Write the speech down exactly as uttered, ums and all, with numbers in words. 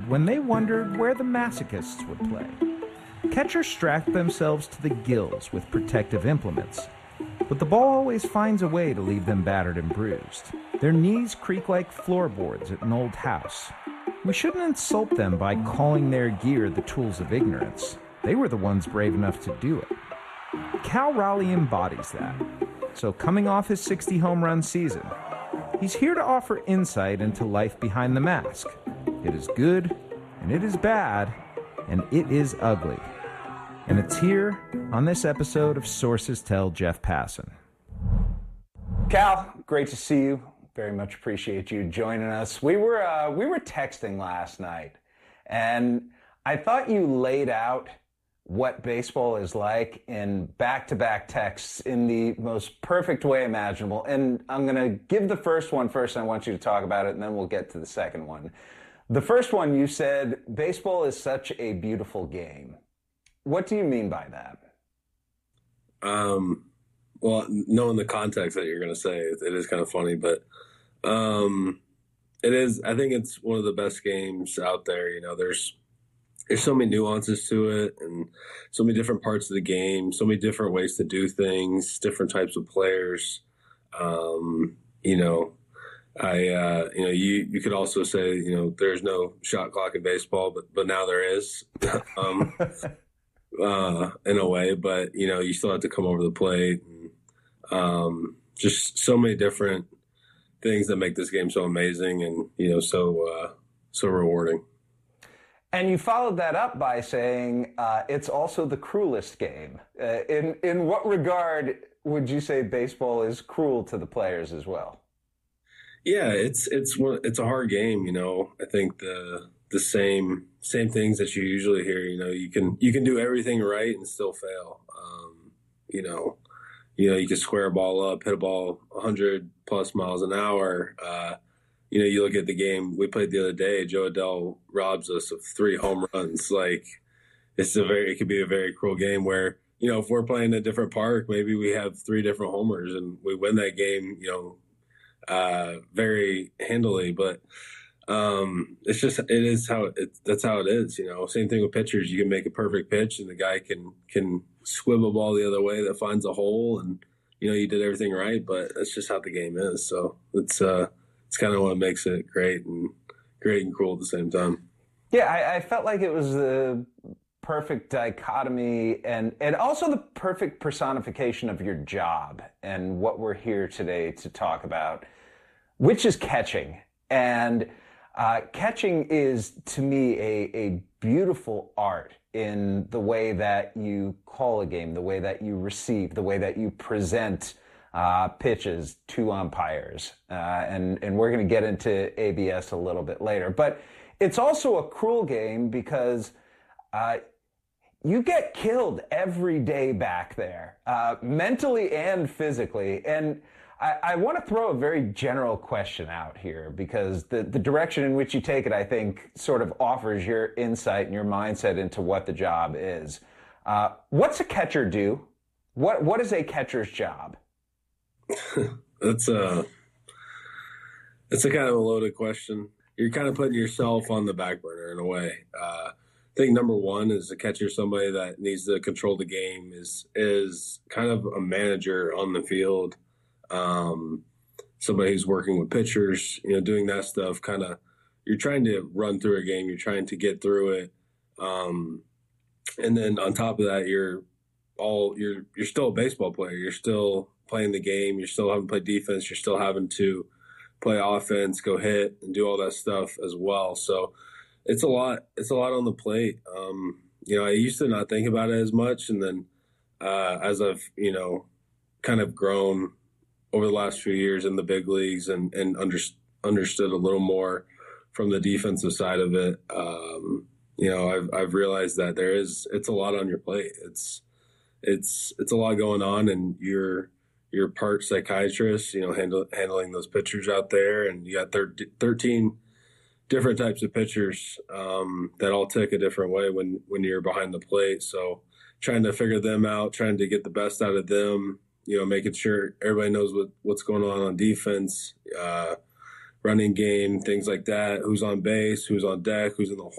when they wondered where the masochists would play. Catchers strapped themselves to the gills with protective implements, but the ball always finds a way to leave them battered and bruised. Their knees creak like floorboards at an old house. We shouldn't insult them by calling their gear the tools of ignorance. They were the ones brave enough to do it. Cal Raleigh embodies that. So coming off his sixty home run season, he's here to offer insight into life behind the mask. It is good, and it is bad, and it is ugly. And it's here on this episode of Sources Tell Jeff Passan. Cal, great to see you. Very much appreciate you joining us. We were uh, we were texting last night, and I thought you laid out what baseball is like in back-to-back texts in the most perfect way imaginable. And I'm going to give the first one first, and I want you to talk about it, and then we'll get to the second one. The first one, you said, baseball is such a beautiful game. What do you mean by that? Um, well, knowing the context that you're going to say, it is kind of funny, but um, it is, I think it's one of the best games out there. You know, there's, there's so many nuances to it and so many different parts of the game, so many different ways to do things, different types of players. Um, you know, I, uh, you know, you, you could also say, you know, there's no shot clock in baseball, but, but now there is. um, Uh, in a way, but you know, you still have to come over the plate. And, um, just so many different things that make this game so amazing, and you know, so uh, so rewarding. And you followed that up by saying uh, it's also the cruelest game. Uh, in in what regard would you say baseball is cruel to the players as well? Yeah, it's it's it's a hard game. You know, I think the the same same things that you usually hear. You know, you can you can do everything right and still fail. Um, you know, you know you can square a ball up, hit a ball one hundred plus miles an hour. Uh, you know, you look at the game we played the other day. Joe Adell robs us of three home runs. Like it's a very it could be a very cruel game where you know if we're playing a different park, maybe we have three different homers and we win that game. You know, uh, very handily, but. Um, it's just, it is how it, that's how it is, you know, same thing with pitchers. You can make a perfect pitch and the guy can, can squib a ball the other way that finds a hole and, you know, you did everything right, but that's just how the game is. So it's, uh, it's kind of what makes it great and great and cruel at the same time. Yeah. I, I felt like it was the perfect dichotomy and, and also the perfect personification of your job and what we're here today to talk about, which is catching. And, Uh, catching is, to me, a, a beautiful art in the way that you call a game, the way that you receive, the way that you present uh, pitches to umpires. Uh, and, and we're going to get into A B S a little bit later. But it's also a cruel game because uh, you get killed every day back there, uh, mentally and physically. And I, I want to throw a very general question out here because the, the direction in which you take it, I think, sort of offers your insight and your mindset into what the job is. Uh, what's a catcher do? What What is a catcher's job? That's a, it's a kind of a loaded question. You're kind of putting yourself on the back burner in a way. Uh, I think number one is a catcher, somebody that needs to control the game, is is kind of a manager on the field. Um, somebody who's working with pitchers, you know, doing that stuff, kind of, you're trying to run through a game, you're trying to get through it. Um, and then on top of that, you're all, you're, you're still a baseball player. You're still playing the game. You're still having to play defense. You're still having to play offense, go hit and do all that stuff as well. So it's a lot, it's a lot on the plate. Um, you know, I used to not think about it as much. And then, uh, as I've, you know, kind of grown over the last few years in the big leagues and, and under, understood a little more from the defensive side of it. Um, you know, I've, I've realized that there is, it's a lot on your plate. It's, it's, it's a lot going on and you're, you're part psychiatrist, you know, handle, handling those pitchers out there. And you got thir- thirteen different types of pitchers um, that all tick a different way when, when you're behind the plate. So trying to figure them out, trying to get the best out of them, you know, making sure everybody knows what, what's going on on defense, uh, running game, things like that, who's on base, who's on deck, who's in the hole.